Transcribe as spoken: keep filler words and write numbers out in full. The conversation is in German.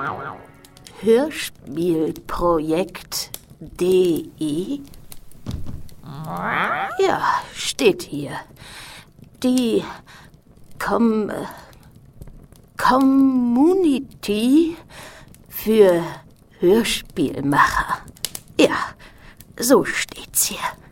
Hörspielprojekt punkt de? Ja, steht hier. Die Com Community für Hörspielmacher. Ja, so steht's hier.